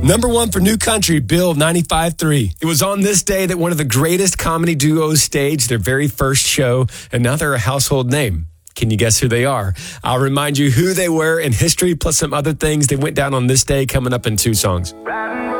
Number one for New Country, Bill 95.3. It was on this day that one of the greatest comedy duos staged their very first show, and now they're a household name. Can you guess who they are? I'll remind you who they were in history, plus some other things that went down on this day coming up in two songs.